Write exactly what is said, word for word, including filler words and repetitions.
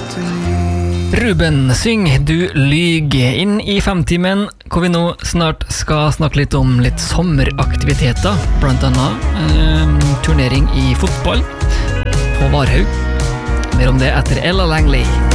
Ruben, syng Du lyg inn i femtimen, hvor vi nå snart skal snakke litt om litt sommeraktiviteter, blant annet eh, turnering i fotball på Varhaug. Mer om det etter Ella Langley.